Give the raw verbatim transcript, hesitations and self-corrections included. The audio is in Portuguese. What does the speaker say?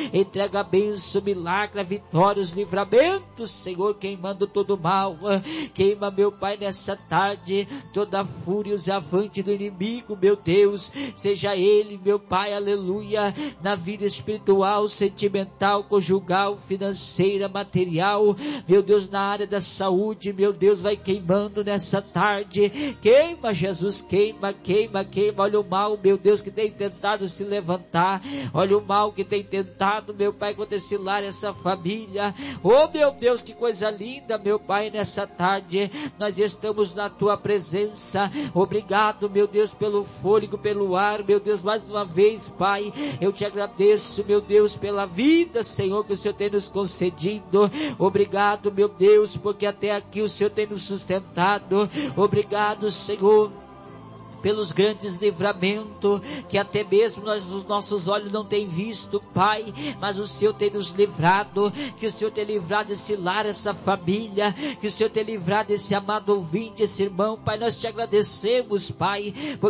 Entrega a bênção, milagre, a vitória, os livramentos, Senhor, queimando todo mal. Queima, meu Pai, nessa tarde, toda a fúria, os avante do inimigo, meu Deus, seja ele, meu Pai, aleluia, na vida espiritual, sentimental, conjugal, financeira, material, meu Deus, na área da saúde, meu Deus, vai queimando nessa tarde. Queima, Jesus, queima, queima, queima. Olha o mal, meu Deus, que tem tentado se levantar. Olha o mal que tem tentado, meu Pai, contra esse lar, essa família. Oh, meu Deus, que coisa linda, meu Pai, nessa tarde nós estamos na tua presença. Obrigado, meu Deus, pelo fôlego, pelo ar, meu Deus, mais uma vez, Pai, eu te agradeço, meu Deus, pela vida, Senhor, que o Senhor tem nos concedido. Obrigado, meu Deus, porque até aqui o Senhor tem nos sustentado. Obrigado, Senhor, pelos grandes livramentos, que até mesmo nós, os nossos olhos não têm visto, Pai, mas o Senhor tem nos livrado, que o Senhor tem livrado esse lar, essa família, que o Senhor tem livrado esse amado ouvinte, esse irmão, Pai, nós te agradecemos, Pai,